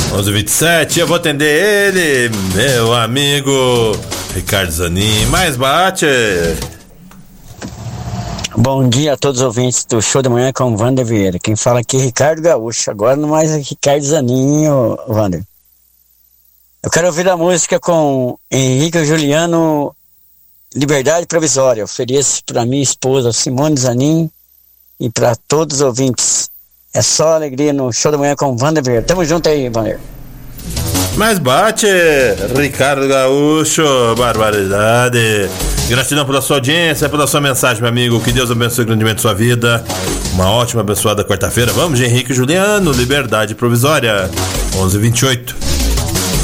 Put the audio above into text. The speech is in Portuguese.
11h27, eu vou atender ele, meu amigo Ricardo Zanin. Mais bate. Bom dia a todos os ouvintes do Show da Manhã com o Wander Vieira. Quem fala aqui é Ricardo Gaúcho. Agora não mais é Ricardo Zanin, Wander. Eu quero ouvir a música com Henrique e Juliano, Liberdade Provisória. Ofereço para minha esposa Simone Zanin e para todos os ouvintes. É só alegria no Show da Manhã com o Wander Vieira. Tamo junto aí, Wander. Mais bate, Ricardo Gaúcho, barbaridade. Gratidão pela sua audiência, pela sua mensagem, meu amigo. Que Deus abençoe grandemente sua vida. Uma ótima, abençoada quarta-feira. Vamos de Henrique e Juliano, Liberdade Provisória. 11h28.